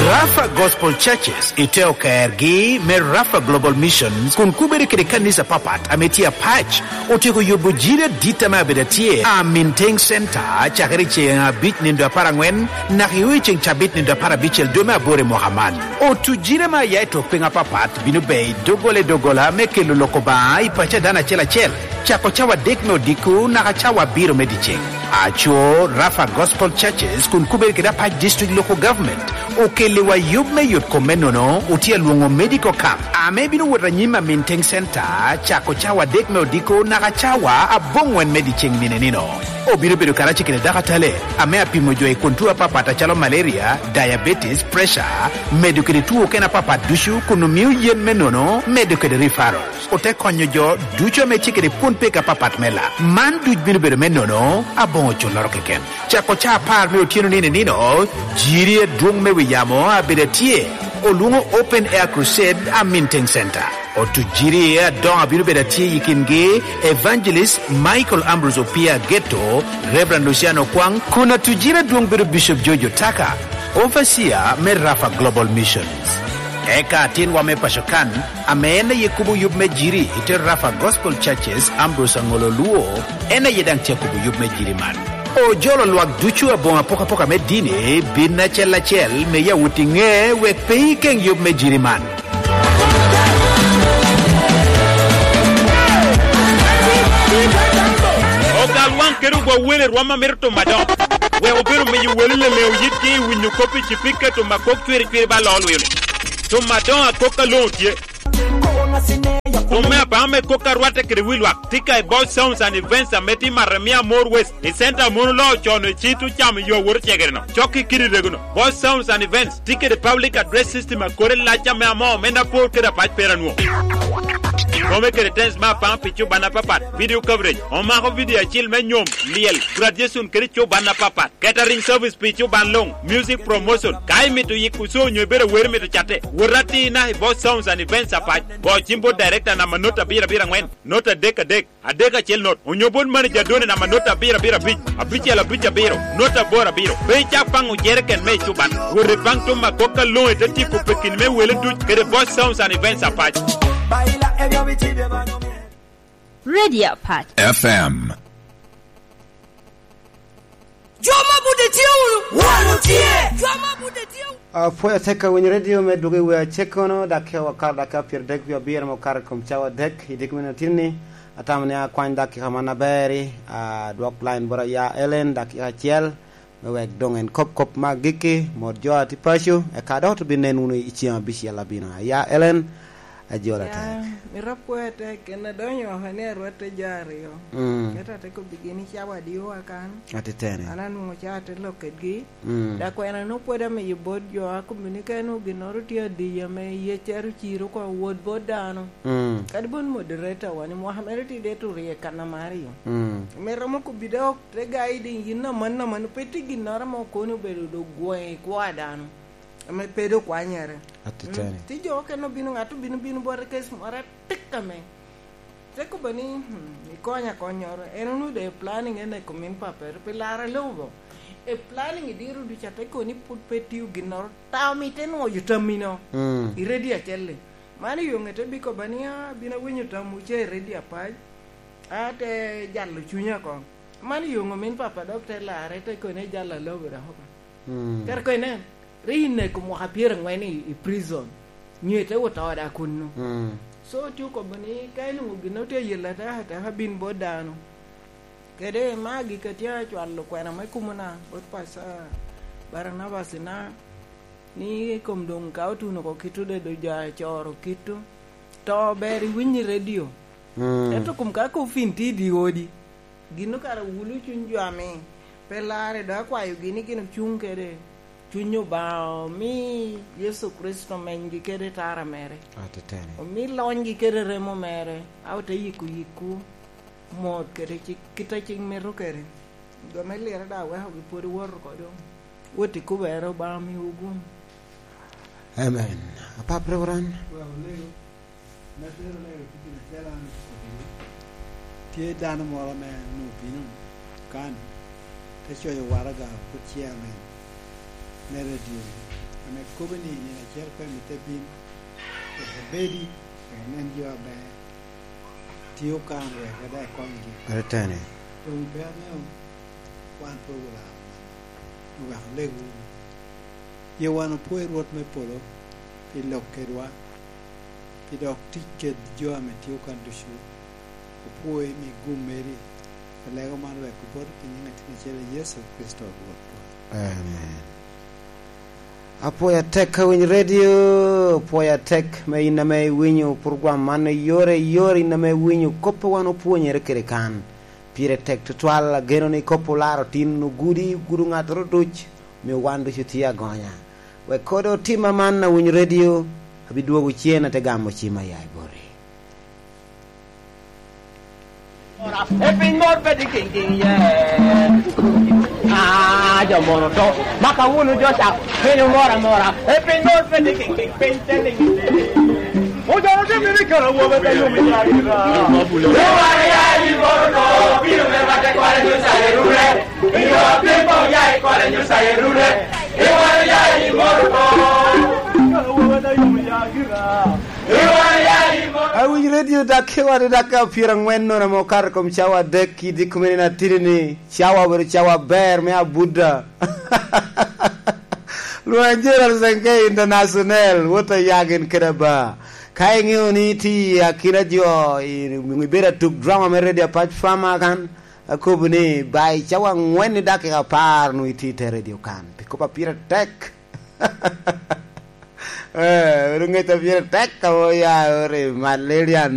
Rafa Gospel Churches iteo kaergi me Rafa Global Missions kun kubere kede kanisa papat ametia patch oteko yobujira ditama bedatie a Minteng Center chakari chenga bit nindo parangwen na hiwi cheng chabit nindo para bichel dome abore Mohaman o tujira ma yaito penga papat binubei dogola mekelo lokoba ipacha dana chela chel chako chawa dekno diku na chawa biro medicheng acho Rafa Gospel Churches kun kubere kede patch district local government okelewa yubme yut komenono utia luongo medical camp amebino wotanyima Minteng Center chako chawa dekno diku na chawa abongwen medicheng minenino obirubiru karachi kile dakatale ame apimo joe kontua papa chalo malaria diabetes pressure medukiri tuo kena papa dushu kunumiu yen menono medukiri referrals ote konyo jo ducho me chikiri punpeka papa mela man duj birubiru menono abongo chuloro keken chako cha par me otieno nino jiri dung me wiyamo abidetie olungo open air crusade a Minteng Center o tujiri don abirubeda tie yikinge evangelist Michael Ambrose Opia Ghetto Reverend Luciano Kwang kuna tujira duong biru Bishop Jojo Taka overseer me Rafa Global Missions eka tin wame pashokan ameenda yekubu yubme jiri ite Rafa Gospel Churches Ambrose Angololuo ena yedang tia kubu yubme jiri man o jolo luak duchu abonga poka medine binna chella chel me ya wutinge wek pei keng yub me jiriman o galwan keru go wele rwama merto madon we oberu me wele le yiti winyu kopi chipike to makok twiri ba lolwe to madon akoka lontie Ome abame koka rwate kriwilwa tika e boss sounds and events ameti maremia more west e center monulo chono chitu cham yo wor chegerno choki kiri reguno boss sounds and events tika the public address system akore lacha me amo menda po kera pach peranuo Ome kere tens ma pam pichu bana papat video coverage on ma ko video chil me nyom liel graduation kere cho bana papat catering service pichu ban long music promotion kai mitu yikuso nyobere wer mitu chate worati na boss sounds and events apach bo chimbo director na manota bira ngwen nota deka adeka chel not onyobon manager done na manota bira bich abichi ala bicha biro nota bora biro be cha pangu jerken me chuban wore bang to makoka lo etati ko pekin me wele du kere boss sounds and events apach Radio Pat FM Joma budetiulu walutie Joma budetiulu Foya teka wenye radio meduge wea chekono dake wakar dake pir dek vya bier mokar kumchawa dek hidik minatini atamne ya kwany dake hamana beri dwak line bora ya Ellen dake hachiel mewek dongen kop magiki modjo atipashu ekadot binenunu ichiama bishi ya labina ya Ellen ajola ta mirapuete kena donyo hane rote jario keta teko bigini chawa diwa kan atitene ananu ngochate lokegi da ko ena no puede me yibod jo akuminike no ginoru ti adi me yecheru chiro ko wod bodano kadibon moderator wani Mohamed ti de to rie kana mario meramo ko bidok te gaidi yinna man peti ginara mo ko no bedo do gwe kwadano me pedo kwanyere atitene ti jo ke no binu ngatu binu bor kes mara tikame te ko bani ikonya konyoro enu de planning ene komin paper pilara lobo e planning diru du chate ko ni put petiu ginor tami teno yutamino I ready atelle mani yongete biko bania bina winyu tamu che ready apaj ate jallo chunya ko mani yongo min papa doctor la rete ko ne jalla lobo da hoka kar ko ne rine ko mo hapira ngweni I prison nyete wota da kunno so tu ko bani kainu ginote yelata hata habin bodano kede magi katia chwallo kwena mai kumuna bot pasa barana basina ni komdong kautu no ko kitu de do ja choro kitu to beri winyi radio eto kum ka ko finti di odi gino kara wulu chunjame pelare da kwayo gini kino chunkede chunyo ba mi Yesu Kristo mengi kede tara mere atitene o mi longi kede remo mere awte yiku mod kede kita ching meru kede gameli era da wa hobi pori wor ko do woti ku bero ba mi ugum amen apa program tie dana mora me no pinu kan te shoyo waraga kutia me ne radio ame kubani ni na cher ko mi te bin e bedi e nan jo ba tio kan we ga da ko ngi retene to be na wan po la wa le gu ye wan po rot me polo pi lok ke wa pi dok ticket jo ame tio kan du shu po mi gumeri le go man we ko por pi ni na cher Yesu Kristo go. Amen. Apoya tek win radio, apoya tek me ina me winyu program man yore ina me winyu kopo wano puonye kere kan. Pire tek tutwala geno ni kopo laro tin no gudi gudu ngatro duch me wandu chutia gonya. We kodo tima man na win radio abiduogo chiena te gamo chima yai bore. Jo moro to maka wunu jo sa penyo mora e penyo pedi king pentele o jo no mi ni kara wo beta yo mi ya ira yo ya ni borno piro me bate kwale nyu sa yerure yo pimpo ya kwale nyu sa yerure yo ya ni borno wo beta yo mi ya ira Awi radio da kewa da ka pirang wenno na mo kar kom chawa deki di kumeni na tirini chawa ber chawa ber me abuda Luanjera Zenge International wota yagen keraba kai ngioni ti akira jo ngibera tuk drama me radio patch fama kan akobuni bai chawa ngweni da ka par no iti te radio kan pikopa pira tek Rungeta pira tek ka ya ore malaria